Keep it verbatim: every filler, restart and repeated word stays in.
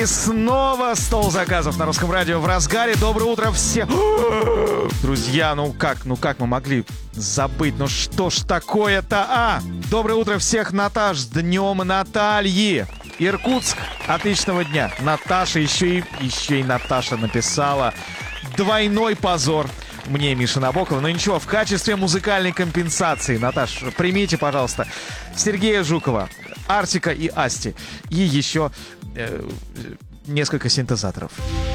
И снова стол заказов на Русском радио в разгаре. Доброе утро всем. Друзья, ну как, ну как мы могли забыть? Ну что ж такое-то, а? Доброе утро всех, Наташ, с днем Натальи. Иркутск, отличного дня. Наташа, еще и, еще и Наташа написала: двойной позор мне, Миша Набокова. Но ничего, в качестве музыкальной компенсации, Наташ, примите, пожалуйста, Сергея Жукова, Артика и Асти. И еще э, несколько синтезаторов.